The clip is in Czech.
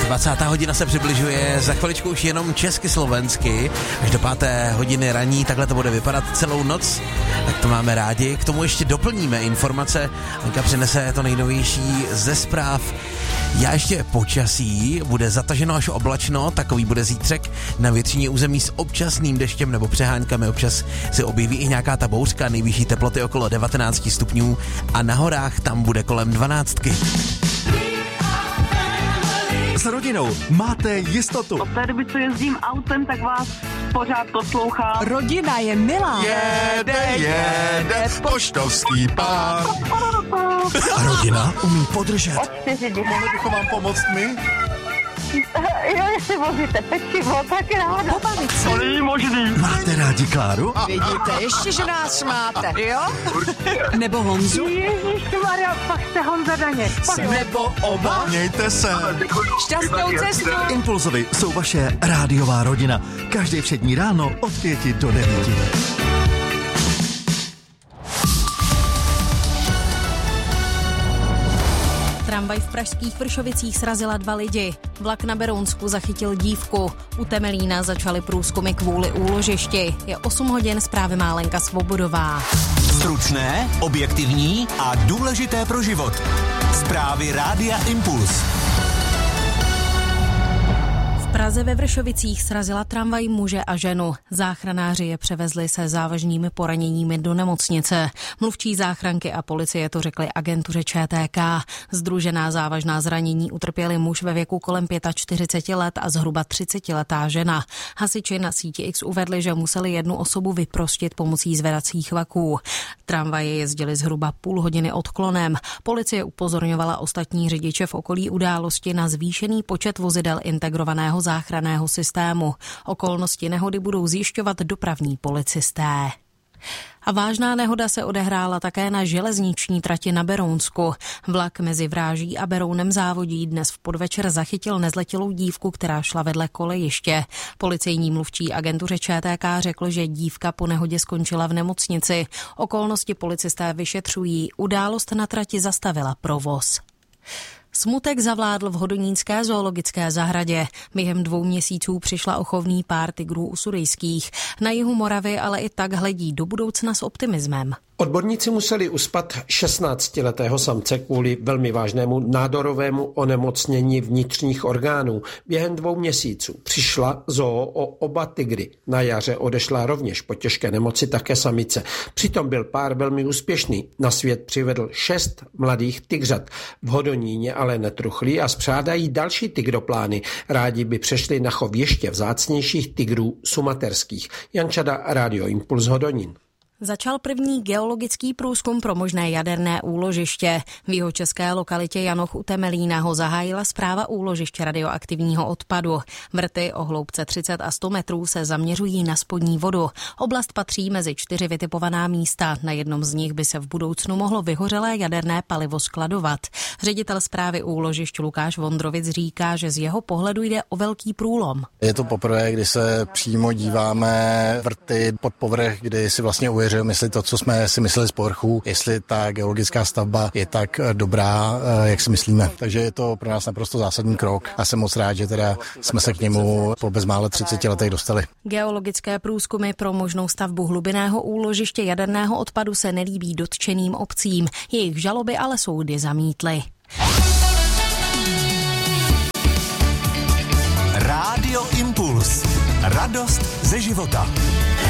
20. hodina se přibližuje, za chviličku už jenom česky-slovensky, až do 5. hodiny raní, takhle to bude vypadat celou noc, tak to máme rádi. K tomu ještě doplníme informace, Lenka přinese to nejnovější ze zpráv. Já ještě počasí, bude zataženo až oblačno, takový bude zítřek na většině území s občasným deštěm nebo přeháňkami, občas se objeví i nějaká ta bouřka, nejvyšší teploty okolo 19 stupňů a na horách tam bude kolem 12. S rodinou máte jistotu. Od té doby, co jezdím autem, tak vás pořád poslouchám. Rodina je milá. Jede poštovský pár. A rodina umí podržet. Od 4 děti. Mohli bychom vám pomoct my? Jo, jestli vozíte pečivo, tak ráda. Pobavit se. To není možný. Máte rádi Kláru? Vidíte, ještě, že nás máte, jo? Nebo Honzu? Ježišmarja, fakt jste Honza Daně. Nebo oba? Mějte se. Šťastnou cestu. Impulzovi jsou vaše rádiová rodina. Každý všední ráno od 5 do 9. Tramvaj v pražských Vršovicích srazila 2 lidi. Vlak na Berounsku zachytil dívku. U Temelína začaly průzkumy kvůli úložišti. Je 8 hodin, zprávy má Lenka Svobodová. Stručné, objektivní a důležité pro život. Zprávy Rádia Impuls. V Praze ve Vršovicích srazila tramvaj muže a ženu. Záchranáři je převezli se závažnými poraněními do nemocnice. Mluvčí záchranky a policie to řekli agentuře ČTK. Sdružená závažná zranění utrpěli muž ve věku kolem 45 let a zhruba 30letá žena. Hasiči na síti X uvedli, že museli jednu osobu vyprostit pomocí zvedacích vaků. Tramvaje jezdily zhruba půl hodiny odklonem. Policie upozorňovala ostatní řidiče v okolí události na zvýšený počet vozidel integrovaného záchranného systému. Okolnosti nehody budou zjišťovat dopravní policisté. A vážná nehoda se odehrála také na železniční trati na Berounsku. Vlak mezi Vráží a Berounem závodí dnes v podvečer zachytil nezletilou dívku, která šla vedle kolejiště. Policejní mluvčí agentuře ČTK řekl, že dívka po nehodě skončila v nemocnici. Okolnosti policisté vyšetřují. Událost na trati zastavila provoz. Smutek zavládl v hodonínské zoologické zahradě. Během 2 měsíců přišla o chovný pár tigrů usurejských. Na jihu Moravy ale i tak hledí do budoucna s optimismem. Odborníci museli uspat 16letého samce kvůli velmi vážnému nádorovému onemocnění vnitřních orgánů. Během 2 měsíců přišla zoo o oba tygry. Na jaře odešla rovněž po těžké nemoci také samice. Přitom byl pár velmi úspěšný. Na svět přivedl 6 mladých tygřat. V Hodoníně ale netruchlí a spřádají další tygroplány. Rádi by přešli na chov ještě vzácnějších tygrů sumaterských. Jan Čada, Radio Impuls Hodonín. Začal první geologický průzkum pro možné jaderné úložiště. V jihočeské lokalitě Janoch u Temelína ho zahájila správa úložiště radioaktivního odpadu. Vrty o hloubce 30 a 100 metrů se zaměřují na spodní vodu. Oblast patří mezi 4 vytipovaná místa. Na jednom z nich by se v budoucnu mohlo vyhořelé jaderné palivo skladovat. Ředitel správy úložišť Lukáš Vondrovic říká, že z jeho pohledu jde o velký průlom. Je to poprvé, kdy se přímo díváme vrty pod povrch, kdy si vlastně uvěřujeme, jestli to, co jsme si mysleli z povrchu, jestli ta geologická stavba je tak dobrá, jak si myslíme. Takže je to pro nás naprosto zásadní krok a jsem moc rád, že teda jsme se k němu po bezmále 30 letech dostali. Geologické průzkumy pro možnou stavbu hlubinného úložiště jaderného odpadu se nelíbí dotčeným obcím. Jejich žaloby ale soudy zamítly. Rádio Impuls. Radost ze života.